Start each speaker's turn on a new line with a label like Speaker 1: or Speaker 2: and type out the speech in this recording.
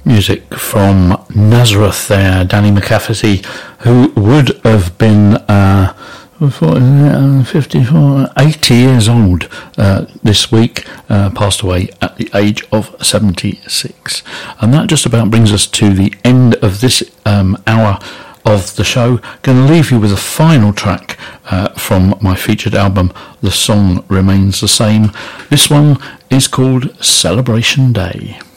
Speaker 1: Music from Nazareth there, Danny McCafferty, who would have been 80 years old this week, passed away at the age of 76. And that just about brings us to the end of this hour of the show. Going to leave you with a final track from my featured album, The Song Remains the Same. This one is called Celebration Day.